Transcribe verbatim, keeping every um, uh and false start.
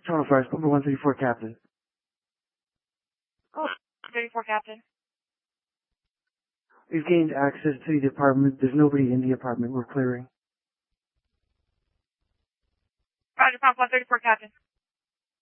Toronto Fire, number one thirty-four, Captain. Oh, thirty-four, Captain. We've gained access to the apartment. There's nobody in the apartment. We're clearing. Roger, Pump one thirty-four, Captain.